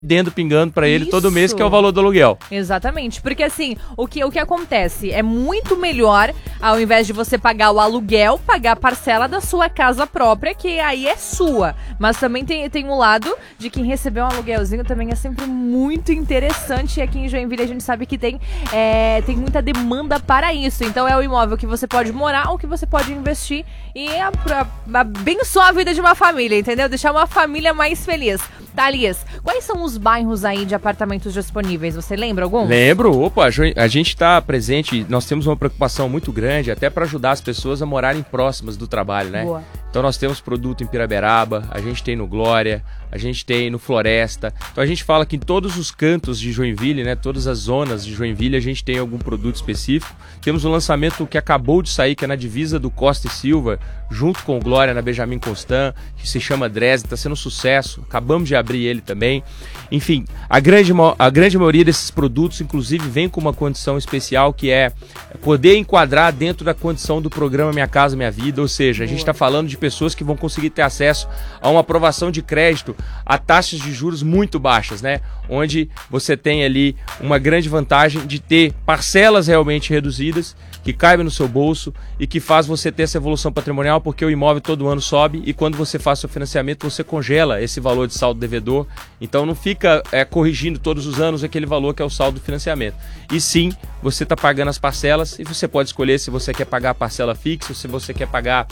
dentro pingando para ele todo mês, que é o valor do aluguel. Exatamente, porque assim, o que acontece é muito melhor, ao invés de você pagar o aluguel, pagar a parcela da sua casa própria, que aí é sua. Mas também tem um lado de quem recebeu um aluguelzinho também é sempre muito interessante, e aqui em Joinville a gente sabe que tem muita demanda para isso. Então é o imóvel que você pode morar ou que você pode investir e abençoar a vida de uma família, entendeu? Deixar uma família mais feliz. Thales, quais são os bairros aí de apartamentos disponíveis? Você lembra algum? Lembro, a gente está presente, nós temos uma preocupação muito grande até para ajudar as pessoas a morarem próximas do trabalho, né? Boa. Então nós temos produto em Piraberaba, a gente tem no Glória, a gente tem no Floresta. Então a gente fala que em todos os cantos de Joinville, né, todas as zonas de Joinville, a gente tem algum produto específico. Temos um lançamento que acabou de sair, que é na divisa do Costa e Silva, junto com o Glória, na Benjamin Constant, que se chama Dresden, está sendo um sucesso. Acabamos de abrir ele também. Enfim, a grande maioria desses produtos, inclusive, vem com uma condição especial, que é poder enquadrar dentro da condição do programa Minha Casa Minha Vida. Ou seja, a gente está falando de pessoas que vão conseguir ter acesso a uma aprovação de crédito a taxas de juros muito baixas, né? Onde você tem ali uma grande vantagem de ter parcelas realmente reduzidas, que caibem no seu bolso e que faz você ter essa evolução patrimonial, porque o imóvel todo ano sobe e quando você faz seu financiamento você congela esse valor de saldo devedor, então não fica corrigindo todos os anos aquele valor que é o saldo do financiamento. E sim, você está pagando as parcelas e você pode escolher se você quer pagar a parcela fixa ou se você quer pagar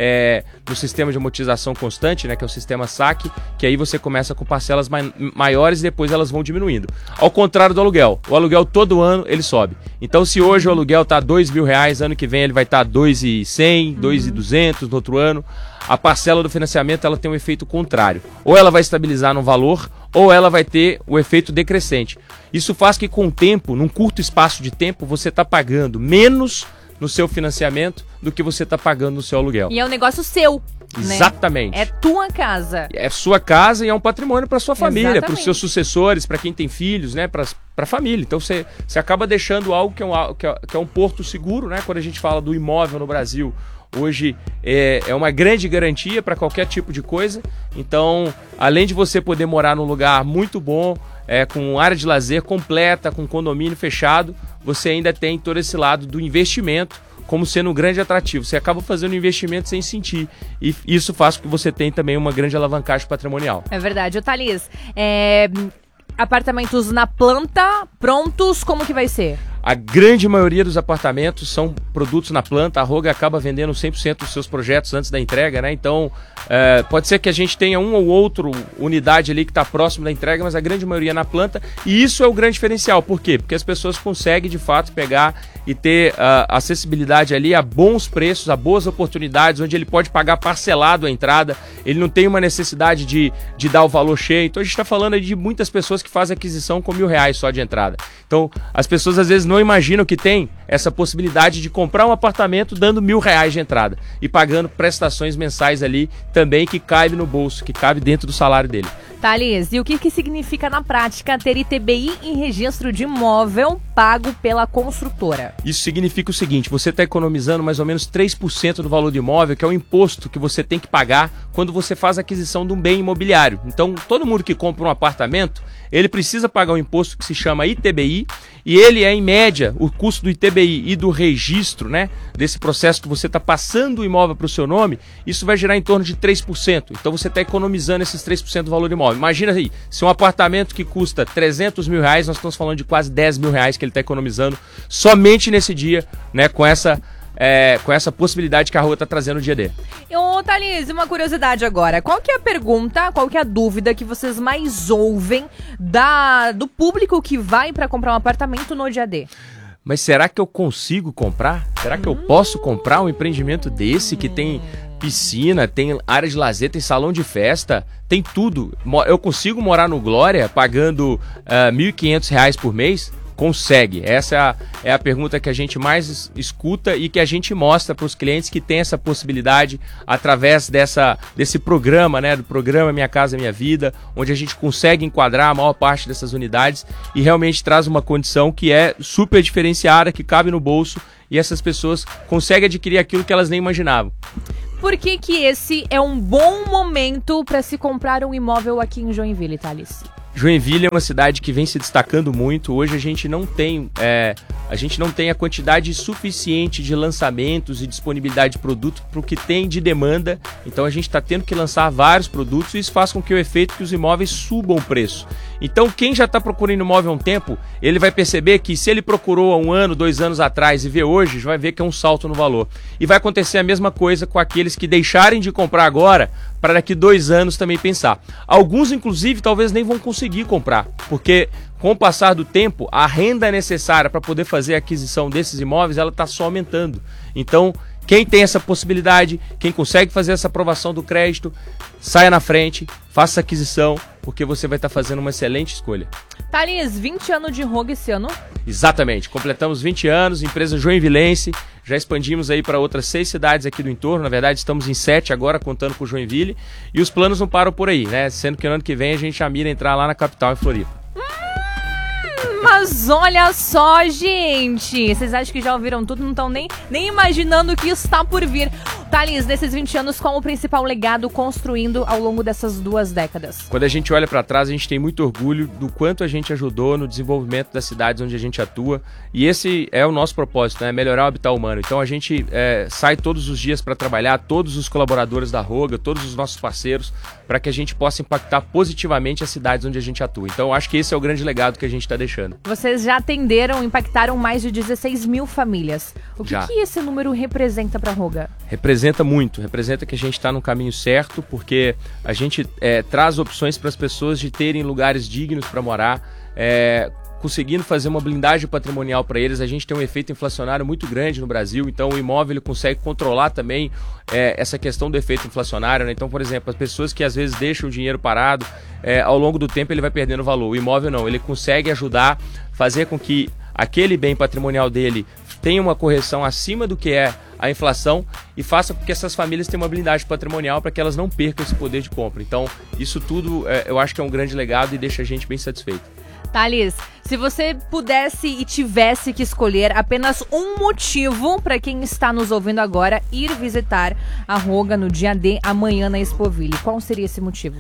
no sistema de amortização constante, né, que é o sistema SAC, que aí você começa com parcelas maiores e depois elas vão diminuindo. Ao contrário do aluguel, o aluguel todo ano ele sobe. Então se hoje o aluguel está R$2.000, ano que vem ele vai estar R$2.100, R$2.200 no outro ano, a parcela do financiamento ela tem um efeito contrário. Ou ela vai estabilizar no valor, ou ela vai ter o efeito decrescente. Isso faz que com o tempo, num curto espaço de tempo, você está pagando menos no seu financiamento do que você está pagando no seu aluguel. E é um negócio seu. Exatamente. Né? É tua casa. É sua casa e é um patrimônio para sua família, para os Exatamente. seus sucessores, para quem tem filhos, né, para a família. Então você acaba deixando algo que é um porto seguro, né? Quando a gente fala do imóvel no Brasil, hoje é uma grande garantia para qualquer tipo de coisa. Então, além de você poder morar num lugar muito bom, com área de lazer completa, com condomínio fechado, você ainda tem todo esse lado do investimento como sendo um grande atrativo. Você acaba fazendo um investimento sem sentir. E isso faz com que você tenha também uma grande alavancagem patrimonial. É verdade. Ô, Thales, apartamentos na planta, prontos, como que vai ser? A grande maioria dos apartamentos são produtos na planta. A Roga acaba vendendo 100% dos seus projetos antes da entrega, né? Então, pode ser que a gente tenha um ou outro unidade ali que está próximo da entrega, mas a grande maioria é na planta. E isso é o grande diferencial. Por quê? Porque as pessoas conseguem, de fato, pegar e ter acessibilidade ali a bons preços, a boas oportunidades, onde ele pode pagar parcelado a entrada. Ele não tem uma necessidade de dar o valor cheio. Então, a gente está falando aí de muitas pessoas que fazem aquisição com R$1.000 só de entrada. Então, as pessoas, às vezes, não imaginam que tem essa possibilidade de comprar um apartamento dando R$1.000 de entrada e pagando prestações mensais ali também que cabe no bolso, que cabe dentro do salário dele. Thales, e o que significa na prática ter ITBI em registro de imóvel pago pela construtora? Isso significa o seguinte: você está economizando mais ou menos 3% do valor do imóvel, que é o imposto que você tem que pagar quando você faz a aquisição de um bem imobiliário. Então, todo mundo que compra um apartamento, ele precisa pagar um imposto que se chama ITBI, e ele é, em média, o custo do ITBI e do registro, né, desse processo que você está passando o imóvel para o seu nome, isso vai gerar em torno de 3%. Então você está economizando esses 3% do valor do imóvel. Imagina aí, se um apartamento que custa R$300.000, nós estamos falando de quase R$10.000 que ele está economizando somente nesse dia, né, com essa possibilidade que a Rua está trazendo no dia D. Ô, Thales, uma curiosidade agora. Qual que é a pergunta, qual que é a dúvida que vocês mais ouvem do público que vai para comprar um apartamento no dia D? Mas será que eu consigo comprar? Será que eu posso comprar um empreendimento desse que tem piscina, tem área de lazer, tem salão de festa, tem tudo? Eu consigo morar no Glória pagando R$1.500 por mês? Consegue? Essa é a pergunta que a gente mais escuta e que a gente mostra para os clientes que tem essa possibilidade através desse programa, né, do programa Minha Casa Minha Vida, onde a gente consegue enquadrar a maior parte dessas unidades e realmente traz uma condição que é super diferenciada, que cabe no bolso e essas pessoas conseguem adquirir aquilo que elas nem imaginavam. Por que esse é um bom momento para se comprar um imóvel aqui em Joinville, Thales? Joinville é uma cidade que vem se destacando muito. Hoje a gente não tem a quantidade suficiente de lançamentos e disponibilidade de produto para o que tem de demanda. Então a gente está tendo que lançar vários produtos e isso faz com que o efeito é que os imóveis subam o preço. Então quem já está procurando imóvel há um tempo, ele vai perceber que se ele procurou há 1 ano, 2 anos atrás e vê hoje, já vai ver que é um salto no valor. E vai acontecer a mesma coisa com aqueles que deixarem de comprar agora para daqui 2 anos também pensar. Alguns, inclusive, talvez nem vão conseguir comprar, porque com o passar do tempo, a renda necessária para poder fazer a aquisição desses imóveis, ela está só aumentando. Então, quem tem essa possibilidade, quem consegue fazer essa aprovação do crédito, saia na frente, faça a aquisição, porque você vai estar fazendo uma excelente escolha. Thales, 20 anos de Roga esse ano? Exatamente, completamos 20 anos, empresa joinvilense, já expandimos aí para outras 6 cidades aqui do entorno, na verdade estamos em 7 agora, contando com Joinville, e os planos não param por aí, né? Sendo que no ano que vem a gente já mira entrar lá na capital, em Floripa. Mas olha só, gente, vocês acham que já ouviram tudo, não estão nem imaginando o que está por vir. Thales, nesses 20 anos, qual o principal legado construindo ao longo dessas 2 décadas? Quando a gente olha para trás, a gente tem muito orgulho do quanto a gente ajudou no desenvolvimento das cidades onde a gente atua. E esse é o nosso propósito, né? Melhorar o habitat humano. Então a gente sai todos os dias para trabalhar, todos os colaboradores da Roga, todos os nossos parceiros, para que a gente possa impactar positivamente as cidades onde a gente atua. Então eu acho que esse é o grande legado que a gente está deixando. Vocês já atenderam, impactaram mais de 16 mil famílias. O que esse número representa para a Roga? Representa muito, representa que a gente está no caminho certo, porque a gente traz opções para as pessoas de terem lugares dignos para morar, conseguindo fazer uma blindagem patrimonial para eles. A gente tem um efeito inflacionário muito grande no Brasil, então o imóvel ele consegue controlar também essa questão do efeito inflacionário, né? Então, por exemplo, as pessoas que às vezes deixam o dinheiro parado, ao longo do tempo ele vai perdendo valor. O imóvel não, ele consegue ajudar, fazer com que aquele bem patrimonial dele tenha uma correção acima do que é a inflação e faça com que essas famílias tenham uma blindagem patrimonial para que elas não percam esse poder de compra. Então, isso tudo eu acho que é um grande legado e deixa a gente bem satisfeito. Thales, se você pudesse e tivesse que escolher apenas um motivo para quem está nos ouvindo agora ir visitar a Roga no dia D, amanhã na Expoville, qual seria esse motivo?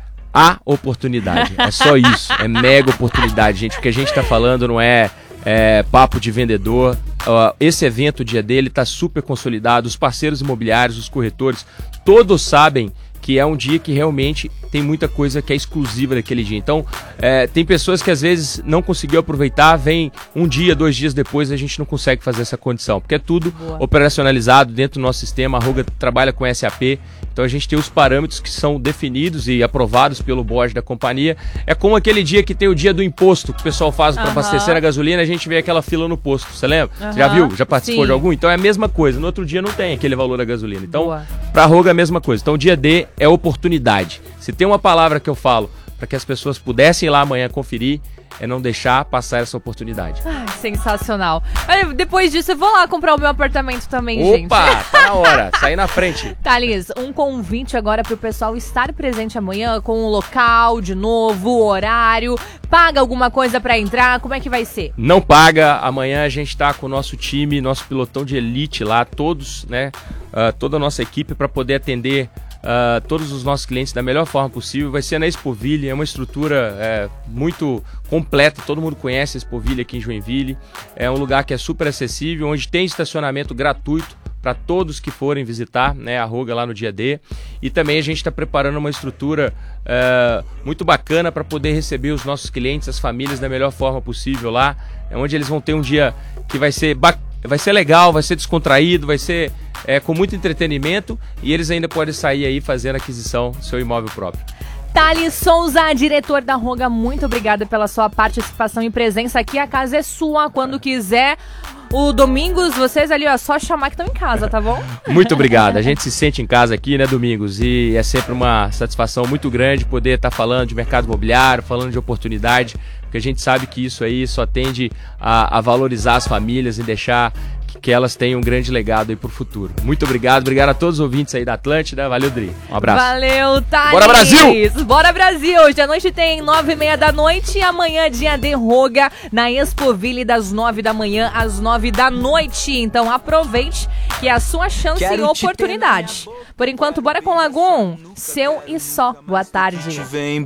A oportunidade, é só isso, é mega oportunidade, gente. O que a gente está falando não é papo de vendedor. Esse evento, o dia dele, está super consolidado. Os parceiros imobiliários, os corretores, todos sabem que é um dia que realmente tem muita coisa que é exclusiva daquele dia. Então, tem pessoas que às vezes não conseguiu aproveitar, vem 1 dia, 2 dias depois, a gente não consegue fazer essa condição, porque é tudo operacionalizado dentro do nosso sistema. A Roga trabalha com SAP, então a gente tem os parâmetros que são definidos e aprovados pelo board da companhia. É como aquele dia que tem o dia do imposto, que o pessoal faz para abastecer a gasolina, a gente vê aquela fila no posto, você lembra? Você já viu? Já participou de algum? Então é a mesma coisa, no outro dia não tem aquele valor da gasolina. Então, para a Roga é a mesma coisa. Então o dia D é oportunidade. Se tem uma palavra que eu falo para que as pessoas pudessem ir lá amanhã conferir, é não deixar passar essa oportunidade. Sensacional. Depois disso eu vou lá comprar o meu apartamento também, gente. Opa, tá na hora, sair na frente. Thales, um convite agora para o pessoal estar presente amanhã com o local de novo, o horário. Paga alguma coisa para entrar? Como é que vai ser? Não paga. Amanhã a gente tá com o nosso time, nosso pilotão de elite lá, todos, né? Toda a nossa equipe para poder atender todos os nossos clientes da melhor forma possível. Vai ser na Expoville, é uma estrutura muito completa, todo mundo conhece a Expoville aqui em Joinville. É um lugar que é super acessível, onde tem estacionamento gratuito para todos que forem visitar, né, a Roga lá no dia D. E também a gente está preparando uma estrutura muito bacana para poder receber os nossos clientes, as famílias, da melhor forma possível lá, onde eles vão ter um dia que vai ser legal, vai ser descontraído, vai ser com muito entretenimento, e eles ainda podem sair aí fazendo a aquisição do seu imóvel próprio. Thales Souza, diretor da Roga, muito obrigada pela sua participação e presença aqui. A casa é sua, quando quiser. O Domingos, vocês ali, ó, só chamar que estão em casa, tá bom? Muito obrigado. A gente se sente em casa aqui, né, Domingos? E é sempre uma satisfação muito grande poder estar falando de mercado imobiliário, falando de oportunidade, porque a gente sabe que isso aí só tende a valorizar as famílias e deixar que elas tenham um grande legado aí pro futuro. Muito obrigado a todos os ouvintes aí da Atlântida. Valeu, Dri. Um abraço. Valeu, Thales. Bora, Brasil! Bora, Brasil! Hoje à noite tem 9h30 da noite e amanhã dia de Roga na Expoville das 9 da manhã às 9 da noite. Então aproveite que é a sua chance e oportunidade. Por enquanto, bora com o Lagum. Seu e só. Boa tarde.